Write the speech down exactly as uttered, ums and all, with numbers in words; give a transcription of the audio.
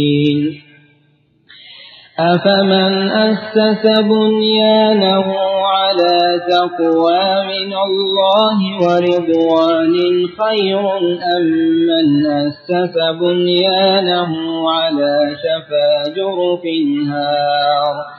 أفمن أسس بنيانه على تقوى من الله ورضوان خير أم من أسس بنيانه على شفا جرف هار